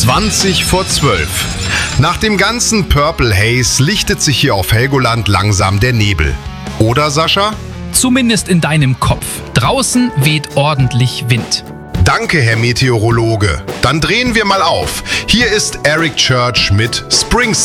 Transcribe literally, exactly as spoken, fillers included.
zwanzig vor zwölf. Nach dem ganzen Purple Haze lichtet sich hier auf Helgoland langsam der Nebel. Oder, Sascha? Zumindest in deinem Kopf. Draußen weht ordentlich Wind. Danke, Herr Meteorologe. Dann drehen wir mal auf. Hier ist Eric Church mit Springsteen.